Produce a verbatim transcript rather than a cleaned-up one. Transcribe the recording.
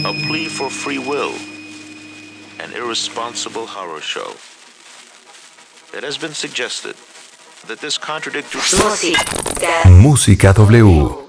A plea for free will, an irresponsible horror show. It has been suggested that this contradictory Música. Música W.